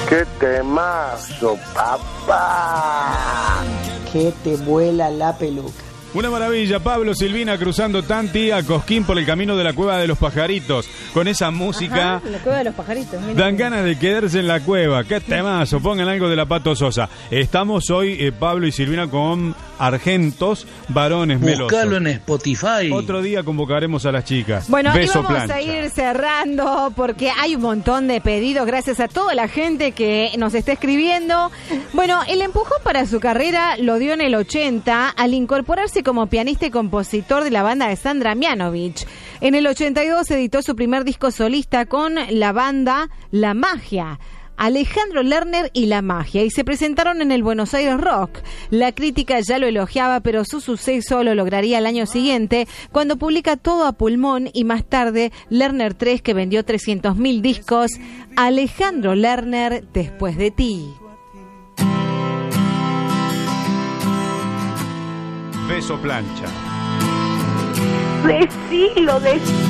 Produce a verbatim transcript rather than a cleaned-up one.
¡Qué temazo, papá! Que te vuela la peluca. Una maravilla, Pablo Silvina cruzando Tanti a Cosquín por el camino de la Cueva de los Pajaritos. Con esa música... Ajá, la Cueva de los Pajaritos. Mira. Dan ganas de quedarse en la cueva. ¡Qué temazo! Pongan algo de la Pato Sosa. Estamos hoy, eh, Pablo y Silvina, con Argentos Varones Melosos. Búscalo en Spotify. Otro día convocaremos a las chicas. Bueno, Beso y vamos plancha. a ir cerrando porque hay un montón de pedidos gracias a toda la gente que nos está escribiendo. Bueno, el empujón para su carrera lo dio en el ochenta al incorporarse como pianista y compositor de la banda de Sandra Mianovich. En el ochenta y dos editó su primer disco solista con la banda La Magia. Alejandro Lerner y La Magia, y se presentaron en el Buenos Aires Rock. La crítica ya lo elogiaba, pero su suceso lo lograría el año siguiente, cuando publica Todo a Pulmón, y más tarde Lerner tres, que vendió trescientos mil discos. Alejandro Lerner, Después de ti. Beso plancha. Decilo, decilo.